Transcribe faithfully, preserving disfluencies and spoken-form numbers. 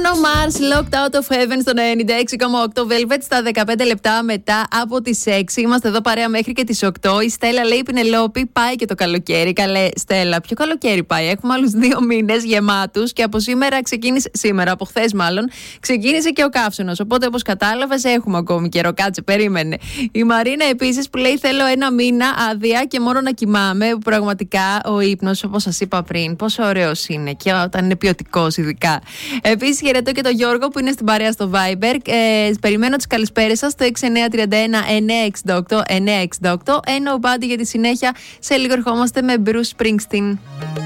Bruno Mars, Locked Out of Heaven στο ενενήντα έξι κόμμα οκτώ Velvet στα δεκαπέντε λεπτά μετά από τις έξι. Είμαστε εδώ παρέα μέχρι και τις οκτώ. Η Στέλλα λέει: Πινελόπη, πάει και το καλοκαίρι. Καλέ, Στέλλα, ποιο καλοκαίρι πάει? Έχουμε άλλους δύο μήνες γεμάτους και από σήμερα ξεκίνησε. Σήμερα, από χθες μάλλον, ξεκίνησε και ο καύσωνος. Οπότε, όπως κατάλαβες, έχουμε ακόμη καιρό. Κάτσε, περίμενε. Η Μαρίνα επίσης που λέει: Θέλω ένα μήνα άδεια και μόνο να κοιμάμαι. Πραγματικά ο ύπνος, όπως σας είπα πριν, πόσο ωραίος είναι και όταν είναι ποιοτικός, ειδικά. Επίσης, χαιρετώ και τον Γιώργο που είναι στην παρέα στο Viber. Ε, περιμένω τις καλησπέρες σας στο έξι εννιά τρία ένα εννιά έξι οκτώ εννιά έξι οκτώ. Ένα μπάντι για τη συνέχεια. Σε λίγο ερχόμαστε με Bruce Springsteen.